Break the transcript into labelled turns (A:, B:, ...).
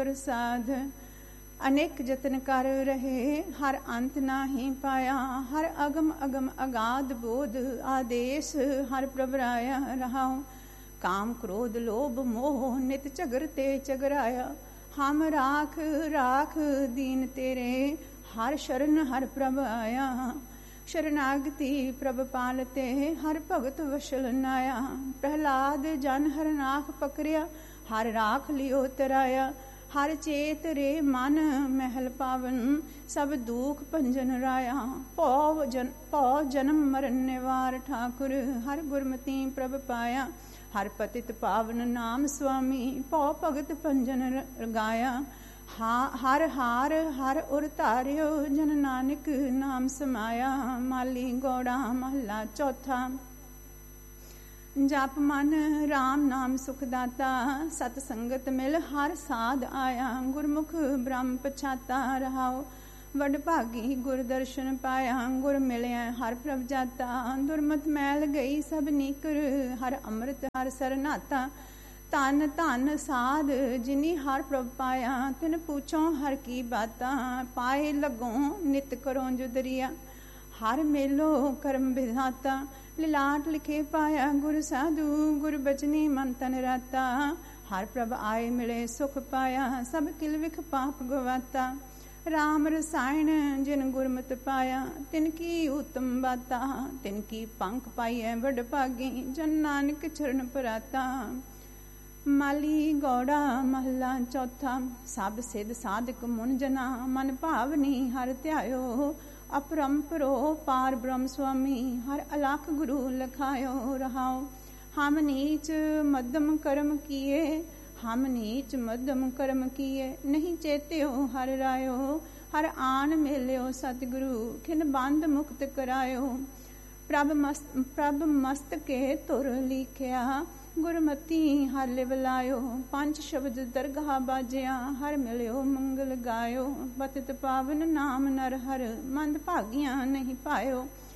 A: प्रसाद अनेक जतन कर रहे, हर अंत नाही पाया। हर अगम अगम अगाध बोध आदेश, हर प्रभराया रहाओ। काम क्रोध लोभ मोह नित चगरते चगराया। हम राख राख दीन तेरे, हर शरण हर प्रभ आया। शरणागति प्रभ पालते, हर भगत वशल नाया। प्रहलाद जन हर नाख पकड़िया, हर राख लियो तराया। हर चेत रे मन महल पावन, सब दुख भंजन राया। पौ जन्म मरण निवार ठाकुर, हर गुरमति प्रभ पाया। हर पतित पावन नाम स्वामी, पौ भगत भंजन गाया। हर हार हर उर धारियो, जन नानक नाम समाया। माली गौड़ा महला चौथा। जप मन राम नाम सुखदाता, सत संगत मिल हर साध आया। गुरमुख ब्रह्म पछाता रहाओ, वड भागी गुर दर्शन पाया। गुर मिलिया हर प्रभ जाता, दुरमत मैल गई सब नीकर। हर अमृत हर सरनाता, धन धन साध जिनी हर प्रभ पाया। तिन पूछो हर की बाता, पाए लगो नित करो जुदरिया। हर मेलो कर्म विधाता, लिलाट लिखे पाया। गुर साधु गुर बचनी मन तन राता। हर प्रभ आए मिले सुख पाया, सब किल विख पाप गवाता। राम रसायन जिन गुरमत पाया, तिनकी उत्तम बाता। तिनकी पंख पाइए बड़ भागी, जन नानक चरण पराता। माली गौड़ा महला चौथा। सब सिद्ध साधक मुन जना, मन भावनी हर ध्यायो। अपरंपरो पार ब्रह्म स्वामी, हर अलख गुरु लखायो रहाओ। हम नीच मध्यम कर्म किए, हम नीच मध्यम कर्म किए। नहीं चेत्यो हर रायो, हर आन मेल्यो सतगुरु। खिन बंद मुक्त करायो, प्रभ मस्त के तुर लिखिया। गुरमति हर लिव लायो, पंच शब्द दरगाह बाजिया। हर मिलियो मंगल गायो, बतत पावन नाम नर हर। मंद भागिया नहीं पायो।